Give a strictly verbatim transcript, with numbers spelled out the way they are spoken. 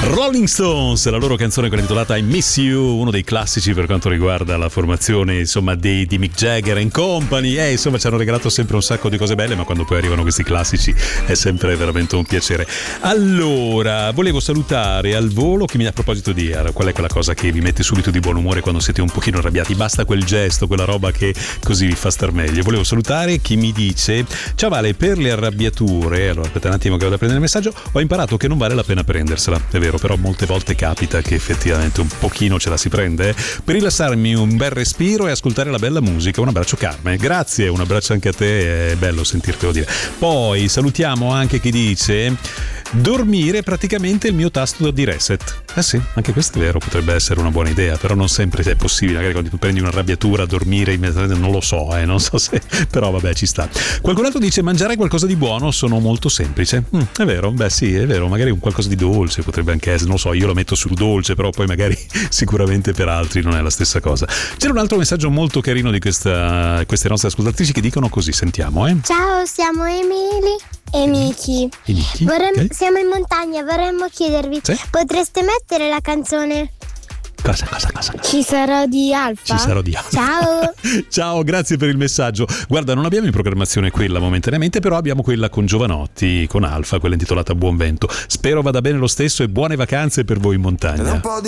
Rolling Stones, la loro canzone quella intitolata I Miss You, uno dei classici per quanto riguarda la formazione, insomma, dei, di Mick Jagger and Company. Eh, insomma, ci hanno regalato sempre un sacco di cose belle, ma quando poi arrivano questi classici è sempre veramente un piacere. Allora, volevo salutare al volo chi mi, a proposito di Air, qual è quella cosa che vi mette subito di buon umore quando siete un pochino arrabbiati? Basta quel gesto, quella roba che così vi fa star meglio. Volevo salutare chi mi dice: ciao Vale, per le arrabbiature, allora aspetta un attimo che vado a prendere il messaggio, ho imparato che non vale la pena prendersela, è vero, però molte volte capita che effettivamente un pochino ce la si prende, eh? Per rilassarmi un bel respiro e ascoltare la bella musica. Un abbraccio Carmen, grazie, un abbraccio anche a te, è bello sentirtelo dire. Poi salutiamo anche chi dice: dormire è praticamente il mio tasto di reset. Eh sì, anche questo è vero, potrebbe essere una buona idea, però non sempre è possibile. Magari quando tu prendi un'arrabbiatura, dormire immediatamente, non lo so, eh, non so se, però vabbè, ci sta. Qualcun altro dice: mangiare qualcosa di buono sono molto semplice. Mm, è vero, beh sì, è vero, magari un qualcosa di dolce potrebbe anche essere, non lo so, io lo metto sul dolce, però poi magari sicuramente per altri non è la stessa cosa. C'era un altro messaggio molto carino di questa, queste nostre ascoltatrici che dicono così, sentiamo, eh. Ciao, siamo Emily e Miki. Vorremmo, okay. Siamo in montagna, vorremmo chiedervi, sì? Potreste mettere la canzone Cosa, cosa, cosa, cosa? Ci sarò di Alfa? Ci sarò di Alfa. Ciao. Ciao, grazie per il messaggio. Guarda, non abbiamo in programmazione quella momentaneamente, però abbiamo quella con Giovanotti, con Alfa, quella intitolata Buon Vento. Spero vada bene lo stesso e buone vacanze per voi in montagna.